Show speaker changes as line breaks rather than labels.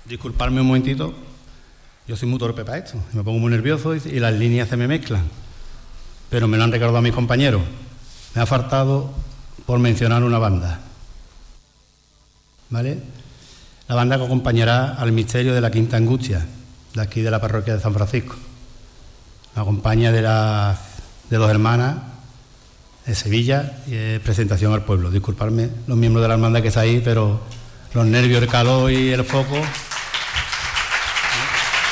Disculparme un momentito, yo soy muy torpe para esto, me pongo muy nervioso y las líneas se me mezclan, pero me lo han recordado mis compañeros. Me ha faltado por mencionar una banda, ¿vale? La banda que acompañará al misterio de la Quinta Angustia, de aquí de la parroquia de San Francisco. Me acompaña de dos hermanas de Sevilla y es presentación al pueblo. Disculpadme los miembros de la hermandad que está ahí, pero los nervios, el calor y el foco